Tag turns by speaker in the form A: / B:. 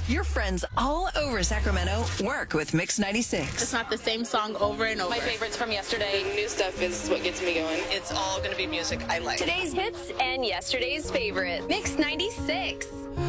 A: Your friends all over Sacramento work with Mix 96.
B: It's not the same song over and over.
C: My favorites from yesterday.
D: The new stuff is what gets me going.
E: It's all going to be music I like.
C: Today's hits and yesterday's favorite. Mix 96.